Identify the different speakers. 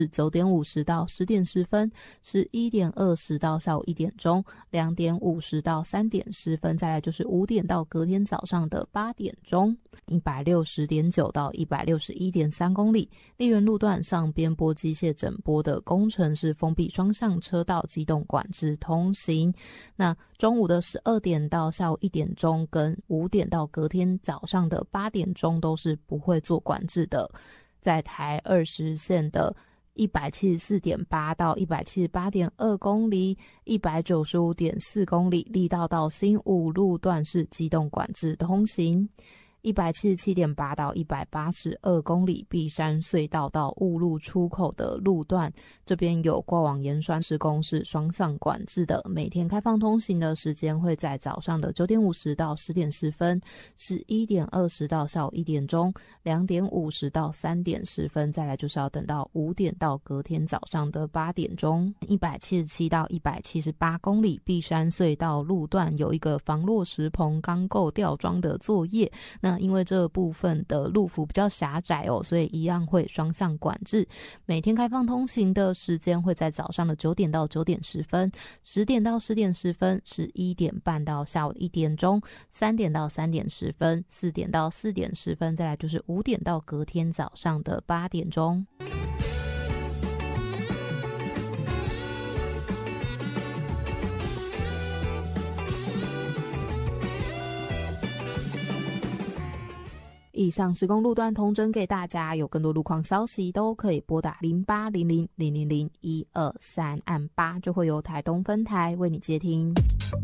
Speaker 1: 是9点50到10点10分，11点20到下午1点钟，2点50到3点10分，再来就是5点到隔天早上的8点钟。160.9到161.3公里，丽园路段上边坡机械整波的工程是封闭双向车道机动管制通行。那中午的12点到下午1点钟跟5点到隔天早上的8点钟都是不会做管制的。在台20线的174.8到178.2公里，195.4公里，力道到新武路段是机动管制通行。177.8到182公里，碧山隧道到雾路出口的路段，这边有过往盐酸施工是双向管制的，每天开放通行的时间会在早上的9点50到10点10分，11点20到下午1点钟，2点50到3点10分，再来就是要等到5点到隔天早上的8点钟。177到178公里，碧山隧道路段有一个防落石棚钢构吊装的作业，那因为这部分的路幅比较狭窄所以一样会双向管制。每天开放通行的时间会在早上的9点到9点10分，10点到10点10分，11点半到下午1点钟，3点到3点10分，4点到4点10分，再来就是5点到隔天早上的8点钟。以上施工路段统整给大家，有更多路况消息都可以拨打0800000123，按8就会由台东分台为你接听。